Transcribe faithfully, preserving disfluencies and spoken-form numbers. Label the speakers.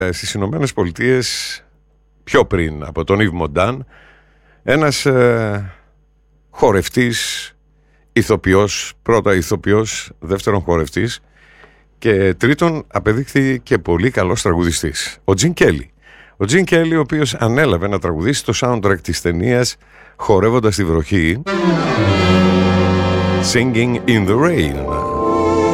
Speaker 1: Στις Ηνωμένες Πολιτείες, πιο πριν από τον Ιβ Μοντάν, ένας ε, χορευτής, ηθοποιός, πρώτα ηθοποιός, δεύτερον χορευτής και τρίτον απεδείχθη και πολύ καλός τραγουδιστής, ο Τζιν Κέλι. Ο Τζιν Κέλι, ο οποίος ανέλαβε να τραγουδήσει το soundtrack της ταινίας «Χορεύοντας στη βροχή», Singing in the Rain.